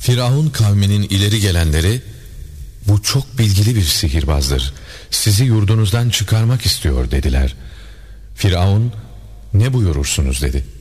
Firavun kavminin ileri gelenleri, bu çok bilgili bir sihirbazdır, sizi yurdunuzdan çıkarmak istiyor dediler. Firavun, ne buyurursunuz dedi.